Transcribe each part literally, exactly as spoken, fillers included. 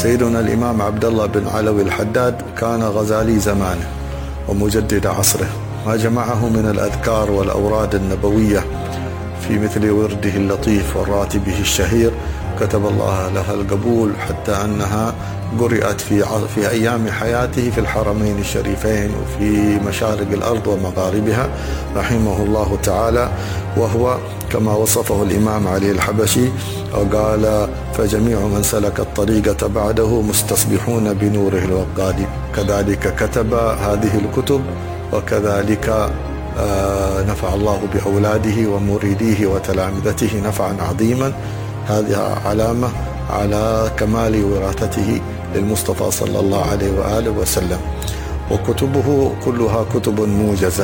سيدنا الإمام عبد الله بن علوي الحداد كان غزالي زمانه ومجدد عصره، ما جمعه من الأذكار والأوراد النبوية في مثل ورده اللطيف والراتبه الشهير كتب الله لها القبول، حتى أنها قرأت في في أيام حياته في الحرمين الشريفين وفي مشارق الأرض ومغاربها رحمه الله تعالى. وهو كما وصفه الإمام علي الحبشي وقال: فجميع من سلك الطريقة بعده مستصبحون بنوره الوقاد. كذلك كتب هذه الكتب، وكذلك نفع الله بأولاده ومريديه وتلامذته نفعا عظيما. هذه علامة على كمال وراثته للمصطفى صلى الله عليه وآله وسلم. وكتبه كلها كتب موجزة،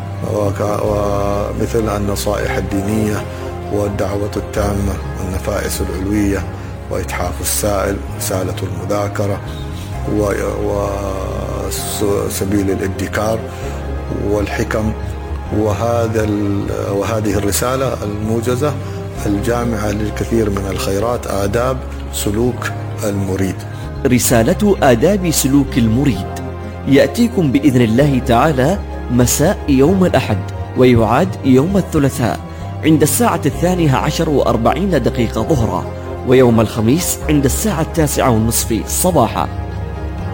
ومثل النصائح الدينية والدعوة التامة والنفائس العلوية وإتحاف السائل رسالة المذاكرة وسبيل الادكار والحكم، وهذا وهذه الرسالة الموجزة الجامعة للكثير من الخيرات آداب سلوك المريد. رسالة آداب سلوك المريد يأتيكم بإذن الله تعالى مساء يوم الأحد، ويعاد يوم الثلاثاء عند الساعة الثانية عشر وأربعين دقيقة ظهرا، ويوم الخميس عند الساعة التاسعة والنصف صباحا.